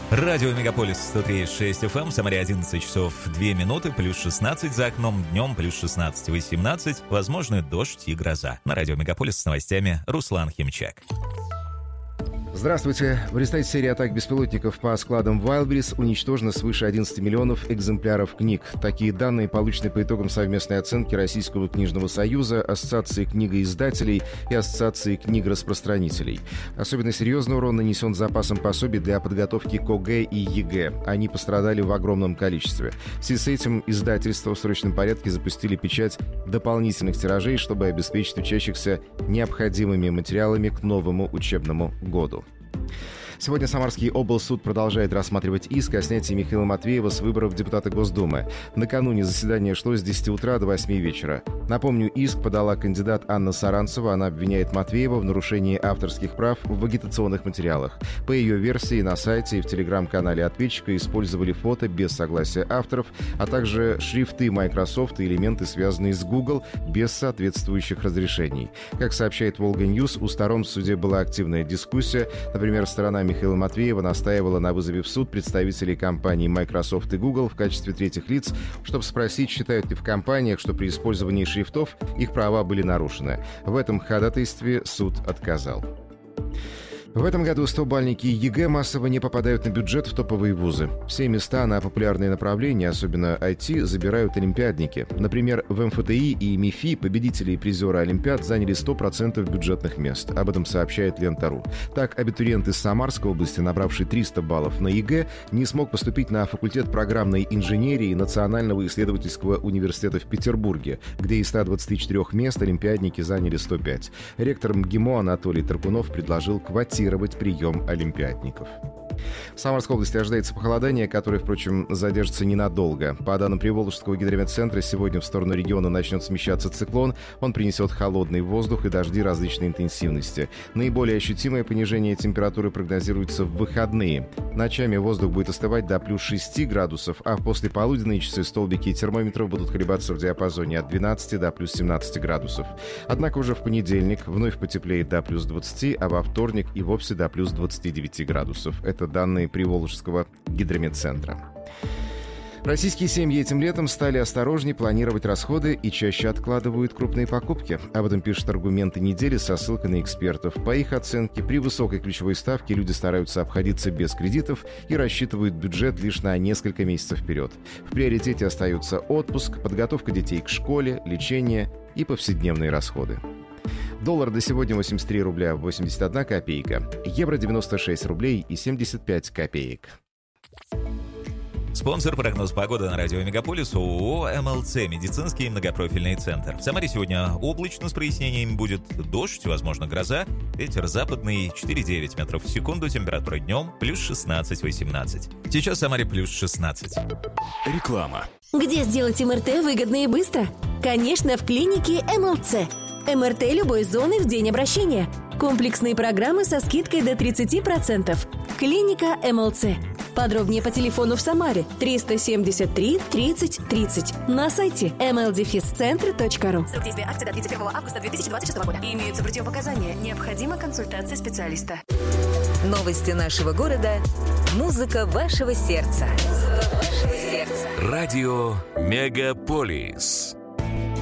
Радио Мегаполис 103.6 FM, в Самаре 11 часов 2 минуты, плюс 16 за окном, днем плюс 16-18, возможны дождь и гроза. На Радио Мегаполис с новостями Руслан Химчак. Здравствуйте. В результате серии атак беспилотников по складам Wildberries уничтожено свыше 11 миллионов экземпляров книг. Такие данные получены по итогам совместной оценки Российского книжного союза, Ассоциации книгоиздателей и Ассоциации книгораспространителей. Особенно серьезный урон нанесен запасом пособий для подготовки к ОГЭ и ЕГЭ. Они пострадали в огромном количестве. В связи с этим издательства в срочном порядке запустили печать дополнительных тиражей, чтобы обеспечить учащихся необходимыми материалами к новому учебному году. Сегодня Самарский облсуд продолжает рассматривать иск о снятии Михаила Матвеева с выборов депутата Госдумы. Накануне заседание шло с 10 утра до 8 вечера. Напомню, иск подала кандидат Анна Саранцева. Она обвиняет Матвеева в нарушении авторских прав в агитационных материалах. По ее версии, на сайте и в телеграм-канале ответчика использовали фото без согласия авторов, а также шрифты Microsoft и элементы, связанные с Google, без соответствующих разрешений. Как сообщает Волга Ньюс, у сторон в суде была активная дискуссия. Например, сторона Михаила Матвеева настаивала на вызове в суд представителей компаний Microsoft и Google в качестве третьих лиц, чтобы спросить, считают ли в компаниях, что при использовании шрифтов их права были нарушены. В этом ходатайстве суд отказал. В этом году 100-бальники ЕГЭ массово не попадают на бюджет в топовые вузы. Все места на популярные направления, особенно IT, забирают олимпиадники. Например, в МФТИ и МИФИ победители и призеры олимпиад заняли 100% бюджетных мест. Об этом сообщает Лента.ру. Так, абитуриент из Самарской области, набравший 300 баллов на ЕГЭ, не смог поступить на факультет программной инженерии Национального исследовательского университета в Петербурге, где из 124 мест олимпиадники заняли 105. Ректор МГИМО Анатолий Таркунов предложил квотировать прием олимпиадников. В Самарской области ожидается похолодание, которое, впрочем, задержится ненадолго. По данным Приволжского гидрометцентра, сегодня в сторону региона начнет смещаться циклон. Он принесет холодный воздух и дожди различной интенсивности. Наиболее ощутимое понижение температуры прогнозируется в выходные. Ночами воздух будет остывать до плюс 6 градусов, а в послеполуденные часы столбики термометров будут колебаться в диапазоне от 12 до плюс 17 градусов. Однако уже в понедельник вновь потеплеет до плюс 20, а во вторник и вовсе до плюс 29 градусов. Это данные Приволжского гидрометцентра. Российские семьи этим летом стали осторожнее планировать расходы и чаще откладывают крупные покупки. Об этом пишут «Аргументы недели» со ссылкой на экспертов. По их оценке, при высокой ключевой ставке люди стараются обходиться без кредитов и рассчитывают бюджет лишь на несколько месяцев вперед. В приоритете остаются отпуск, подготовка детей к школе, лечение и повседневные расходы. Доллар до сегодня 83 рубля 81 копейка, евро 96 рублей и 75 копеек. Спонсор прогноз погоды на радио Мегаполис ООО МЛЦ «Медицинский многопрофильный центр». В Самаре сегодня облачно с прояснениями, будет дождь, возможно гроза, ветер западный 4,9 метров в секунду, температура днем плюс 16-18. Сейчас в Самаре плюс 16. Реклама. Где сделать МРТ выгодно и быстро? Конечно, в клинике МЛЦ. МРТ любой зоны в день обращения. Комплексные программы со скидкой до 30%. Клиника МЛЦ. Подробнее по телефону в Самаре 373 30 30. На сайте mldefiscentr.ru. Срок действия акции до 31 августа 2026 года. Имеются противопоказания. Необходима консультация специалиста. Новости нашего города. Музыка вашего сердца. Радио Мегаполис.